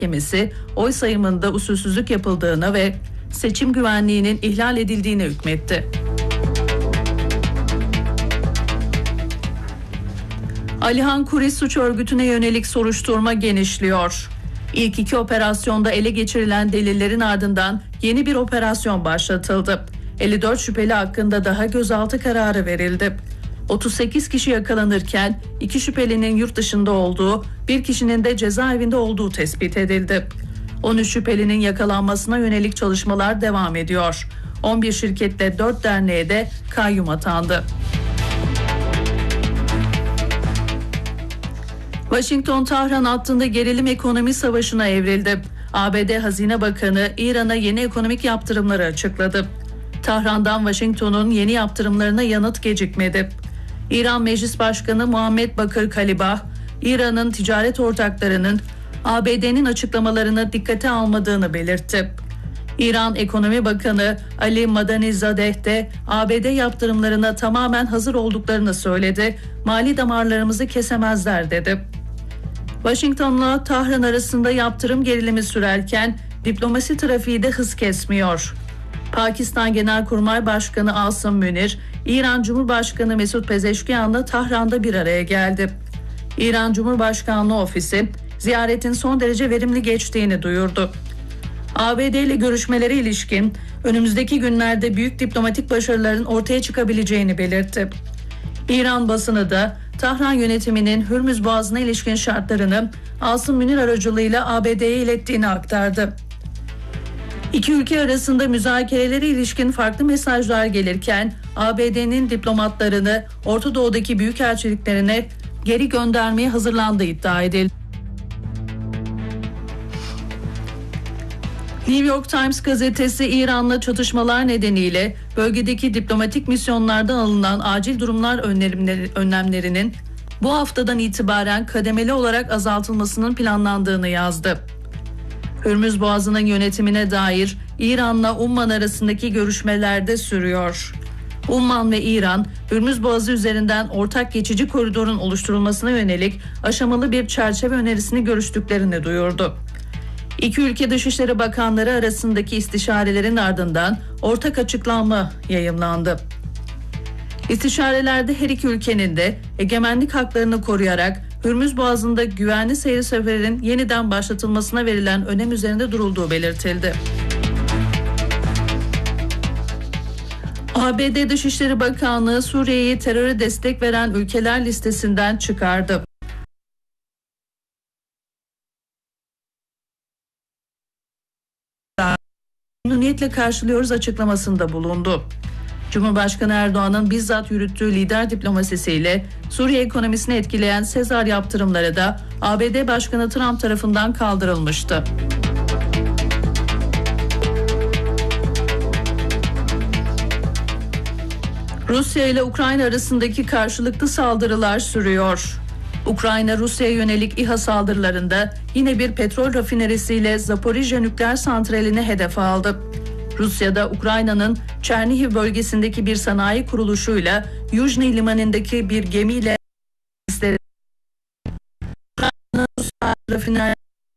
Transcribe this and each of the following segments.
Mahkemesi oy sayımında usulsüzlük yapıldığına ve seçim güvenliğinin ihlal edildiğine hükmetti. Alihan Kuri suç örgütüne yönelik soruşturma genişliyor. İlk 2 operasyonda ele geçirilen delillerin ardından yeni bir operasyon başlatıldı. 54 şüpheli hakkında daha gözaltı kararı verildi. 38 kişi yakalanırken 2 şüphelinin yurt dışında olduğu, 1 kişinin de cezaevinde olduğu tespit edildi. 13 şüphelinin yakalanmasına yönelik çalışmalar devam ediyor. 11 şirketle 4 derneğe de kayyum atandı. Washington-Tahran hattında gerilim ekonomi savaşına evrildi. ABD Hazine Bakanı İran'a yeni ekonomik yaptırımları açıkladı. Tahran'dan Washington'un yeni yaptırımlarına yanıt gecikmedi. İran Meclis Başkanı Muhammed Bakır Kalibah, İran'ın ticaret ortaklarının ABD'nin açıklamalarını dikkate almadığını belirtti. İran Ekonomi Bakanı Ali Madanizadeh de ABD yaptırımlarına tamamen hazır olduklarını söyledi. Mali damarlarımızı kesemezler dedi. Washington'la Tahran arasında yaptırım gerilimi sürerken diplomasi trafiği de hız kesmiyor. Pakistan Genelkurmay Başkanı Asım Münir, İran Cumhurbaşkanı Mesut Pezeşkiyan'la Tahran'da bir araya geldi. İran Cumhurbaşkanlığı Ofisi ziyaretin son derece verimli geçtiğini duyurdu. ABD ile görüşmelere ilişkin önümüzdeki günlerde büyük diplomatik başarıların ortaya çıkabileceğini belirtti. İran basını da Tahran yönetiminin Hürmüz Boğazı'na ilişkin şartlarını Asım Münir aracılığıyla ABD'ye ilettiğini aktardı. İki ülke arasında müzakerelere ilişkin farklı mesajlar gelirken ABD'nin diplomatlarını Orta Doğu'daki büyükelçiliklerine geri göndermeye hazırlandığı iddia edildi. New York Times gazetesi İran'la çatışmalar nedeniyle bölgedeki diplomatik misyonlardan alınan acil durumlar önlemlerinin bu haftadan itibaren kademeli olarak azaltılmasının planlandığını yazdı. Hürmüz Boğazı'nın yönetimine dair İran'la Umman arasındaki görüşmeler de sürüyor. Umman ve İran, Hürmüz Boğazı üzerinden ortak geçici koridorun oluşturulmasına yönelik aşamalı bir çerçeve önerisini görüştüklerini duyurdu. İki ülke Dışişleri Bakanları arasındaki istişarelerin ardından ortak açıklama yayımlandı. İstişarelerde her iki ülkenin de egemenlik haklarını koruyarak Hürmüz Boğazı'nda güvenli seyir seferinin yeniden başlatılmasına verilen önem üzerinde durulduğu belirtildi. ABD Dışişleri Bakanlığı Suriye'yi teröre destek veren ülkeler listesinden çıkardı. Memnuniyetle karşılıyoruz açıklamasında bulundu. Cumhurbaşkanı Erdoğan'ın bizzat yürüttüğü lider diplomasisiyle Suriye ekonomisini etkileyen Sezar yaptırımları da ABD Başkanı Trump tarafından kaldırılmıştı. Rusya ile Ukrayna arasındaki karşılıklı saldırılar sürüyor. Ukrayna Rusya'ya yönelik İHA saldırılarında yine bir petrol rafinerisiyle Zaporijya nükleer santralini hedef aldı. Rusya'da Ukrayna'nın Çernihiv bölgesindeki bir sanayi kuruluşuyla Yuzhny limanındaki bir gemiyle rafiner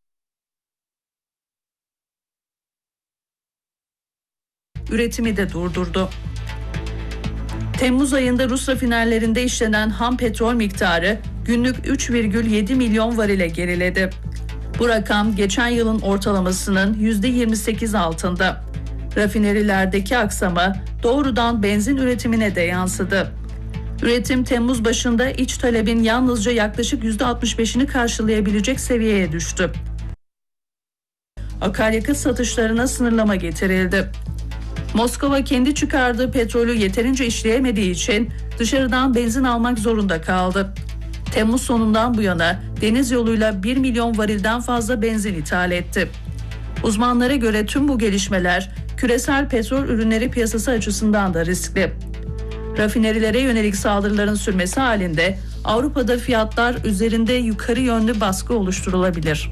üretimi de durdurdu. Temmuz ayında Rus rafinerlerinde işlenen ham petrol miktarı günlük 3,7 milyon varile geriledi. Bu rakam geçen yılın ortalamasının %28 altında. Rafinerilerdeki aksama doğrudan benzin üretimine de yansıdı. Üretim Temmuz başında iç talebin yalnızca yaklaşık %65'ini karşılayabilecek seviyeye düştü. Akaryakıt satışlarına sınırlama getirildi. Moskova kendi çıkardığı petrolü yeterince işleyemediği için dışarıdan benzin almak zorunda kaldı. Temmuz sonundan bu yana deniz yoluyla 1 milyon varilden fazla benzin ithal etti. Uzmanlara göre tüm bu gelişmeler küresel petrol ürünleri piyasası açısından da riskli. Rafinerilere yönelik saldırıların sürmesi halinde Avrupa'da fiyatlar üzerinde yukarı yönlü baskı oluşturulabilir.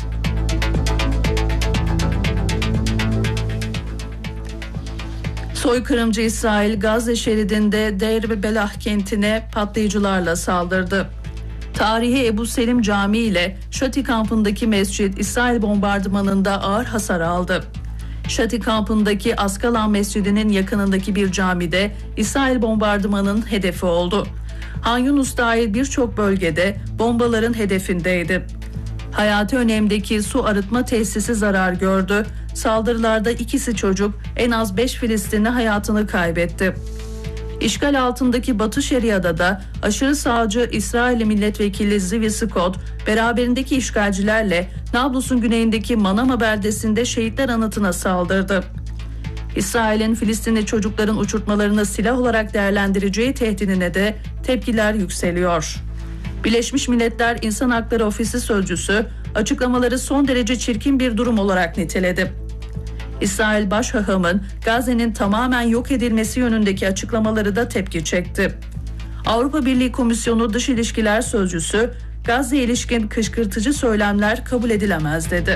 Soykırımcı İsrail Gazze şeridinde Deir Belah kentine patlayıcılarla saldırdı. Tarihi Ebu Selim Camii ile Şati kampındaki mescit İsrail bombardımanında ağır hasar aldı. Şati kampındaki Askalan Mescidi'nin yakınındaki bir camide İsrail bombardımanının hedefi oldu. Han Yunus dahil birçok bölgede bombaların hedefindeydi. Hayati önemdeki su arıtma tesisi zarar gördü. Saldırılarda ikisi çocuk, en az 5 Filistinli hayatını kaybetti. İşgal altındaki Batı Şeria'da da aşırı sağcı İsrail milletvekili Zvi Scott beraberindeki işgalcilerle Nablus'un güneyindeki Manama beldesinde şehitler anıtına saldırdı. İsrail'in Filistinli çocukların uçurtmalarını silah olarak değerlendireceği tehdidine de tepkiler yükseliyor. Birleşmiş Milletler İnsan Hakları Ofisi sözcüsü açıklamaları son derece çirkin bir durum olarak niteledi. İsrail Başhaham'ın Gazze'nin tamamen yok edilmesi yönündeki açıklamaları da tepki çekti. Avrupa Birliği Komisyonu Dış İlişkiler Sözcüsü, Gazze'ye ilişkin kışkırtıcı söylemler kabul edilemez dedi.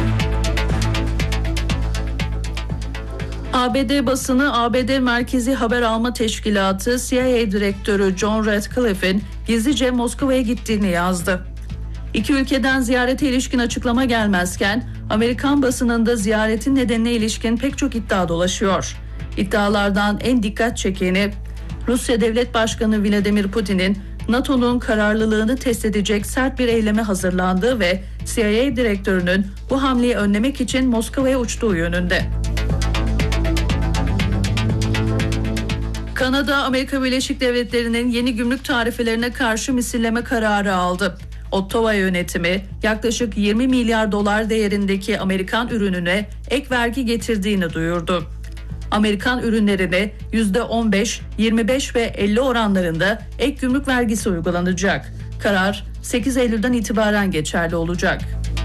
ABD basını, ABD Merkezi Haber Alma Teşkilatı CIA Direktörü John Ratcliffe'in gizlice Moskova'ya gittiğini yazdı. İki ülkeden ziyarete ilişkin açıklama gelmezken Amerikan basınında ziyaretin nedenine ilişkin pek çok iddia dolaşıyor. İddialardan en dikkat çekeni Rusya Devlet Başkanı Vladimir Putin'in NATO'nun kararlılığını test edecek sert bir eyleme hazırlandığı ve CIA direktörünün bu hamleyi önlemek için Moskova'ya uçtuğu yönünde. Kanada, Amerika Birleşik Devletleri'nin yeni gümrük tarifelerine karşı misilleme kararı aldı. Ottawa yönetimi yaklaşık 20 milyar dolar değerindeki Amerikan ürününe ek vergi getirdiğini duyurdu. Amerikan ürünlerine %15, 25 ve 50 oranlarında ek gümrük vergisi uygulanacak. Karar 8 Eylül'den itibaren geçerli olacak.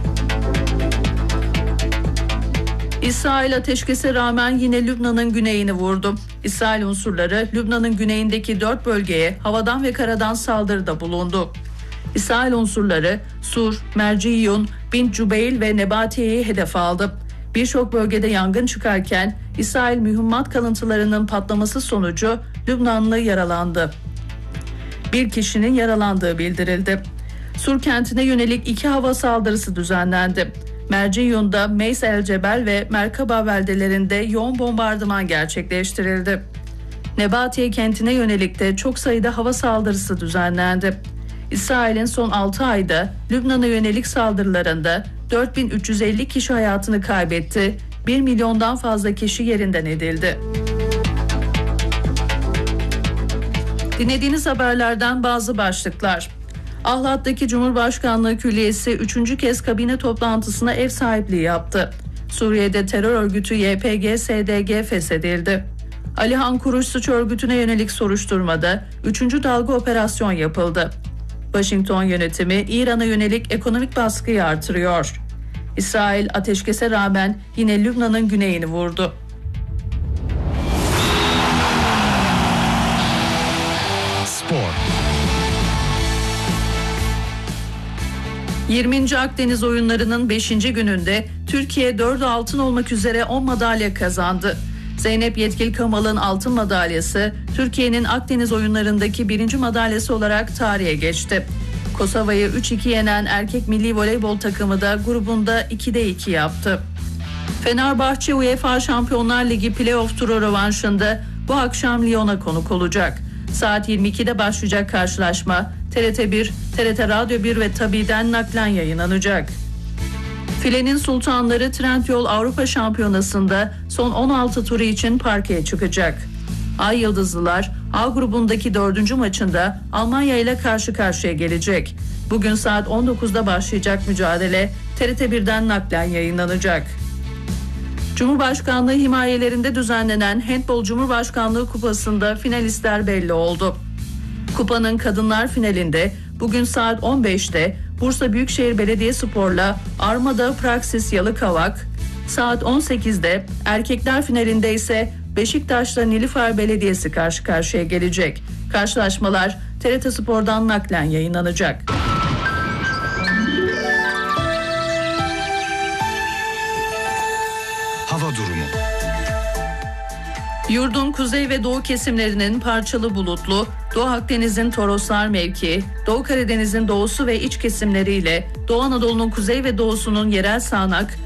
İsrail ateşkese rağmen yine Lübnan'ın güneyini vurdu. İsrail unsurları Lübnan'ın güneyindeki 4 bölgeye havadan ve karadan saldırıda bulundu. İsrail unsurları Sur, Merciyun, Bint Cubeyl ve Nebatiye'yi hedef aldı. Birçok bölgede yangın çıkarken İsrail mühimmat kalıntılarının patlaması sonucu Lübnanlı yaralandı. Bir kişinin yaralandığı bildirildi. Sur kentine yönelik 2 hava saldırısı düzenlendi. Merciyun'da Meys El Cebel ve Merkaba beldelerinde yoğun bombardıman gerçekleştirildi. Nebatiye kentine yönelik de çok sayıda hava saldırısı düzenlendi. İsrail'in son 6 ayda Lübnan'a yönelik saldırılarında 4350 kişi hayatını kaybetti, 1 milyondan fazla kişi yerinden edildi. Dinlediğiniz haberlerden bazı başlıklar. Ahlat'taki Cumhurbaşkanlığı Külliyesi 3. kez kabine toplantısına ev sahipliği yaptı. Suriye'de terör örgütü YPG-SDG feshedildi. Alihan Kuruç suç örgütüne yönelik soruşturmada 3. dalga operasyon yapıldı. Washington yönetimi İran'a yönelik ekonomik baskıyı artırıyor. İsrail ateşkese rağmen yine Lübnan'ın güneyini vurdu. Spor. 20. Akdeniz Oyunları'nın 5. gününde Türkiye 4 altın olmak üzere 10 madalya kazandı. Zeynep Yetkil Kamal'ın altın madalyası Türkiye'nin Akdeniz Oyunları'ndaki 1. madalyası olarak tarihe geçti. Kosova'yı 3-2 yenen erkek milli voleybol takımı da grubunda 2'de 2 yaptı. Fenerbahçe UEFA Şampiyonlar Ligi playoff turu rövanşında bu akşam Lyon'a konuk olacak. Saat 22'de başlayacak karşılaşma TRT1, TRT Radyo 1 ve Tabi'den naklen yayınlanacak. Filenin Sultanları Trendyol Avrupa Şampiyonası'nda son 16 turu için parkeye çıkacak. Ay Yıldızlılar A grubundaki 4. maçında Almanya ile karşı karşıya gelecek. Bugün saat 19'da başlayacak mücadele TRT1'den naklen yayınlanacak. Cumhurbaşkanlığı himayelerinde düzenlenen Handbol Cumhurbaşkanlığı Kupası'nda finalistler belli oldu. Kupanın kadınlar finalinde bugün saat 15'te Bursa Büyükşehir Belediyespor'la Armada Praksis Yalıkavak, saat 18'de erkekler finalinde ise Beşiktaş'la Nilüfer Belediyesi karşı karşıya gelecek. Karşılaşmalar TRT Spor'dan naklen yayınlanacak. Hava durumu. Yurdun kuzey ve doğu kesimlerinin parçalı bulutlu, Doğu Akdeniz'in Toroslar mevkii, Doğu Karadeniz'in doğusu ve iç kesimleriyle Doğu Anadolu'nun kuzey ve doğusunun yerel sağanak,